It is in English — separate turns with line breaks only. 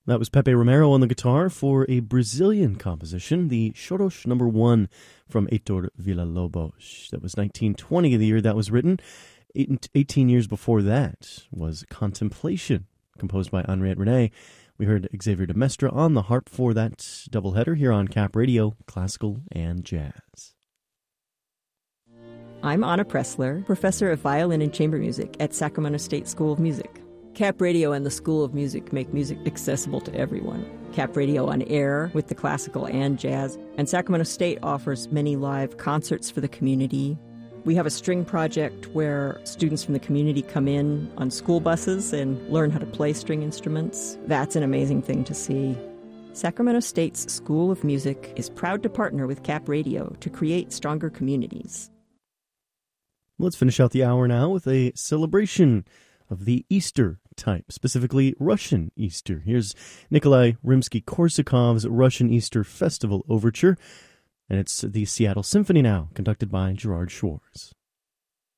That was Pepe Romero on the guitar for a Brazilian composition, the Choros No. 1 from Heitor Villa-Lobos. That was 1920, the year that was written. 18 years before that was Contemplation, composed by Henriette Renee. We heard Xavier de Mestre on the harp for that doubleheader here on Cap Radio, classical and jazz.
I'm Anna Pressler, professor of violin and chamber music at Sacramento State School of Music. Cap Radio and the School of Music make music accessible to everyone. Cap Radio on air with the classical and jazz, and Sacramento State offers many live concerts for the community. We have a string project where students from the community come in on school buses and learn how to play string instruments. That's an amazing thing to see. Sacramento State's School of Music is proud to partner with Cap Radio to create stronger communities.
Let's finish out the hour now with a celebration of the Easter type, specifically Russian Easter. Here's Nikolai Rimsky-Korsakov's Russian Easter Festival Overture, and it's the Seattle Symphony now, conducted by Gerard Schwartz.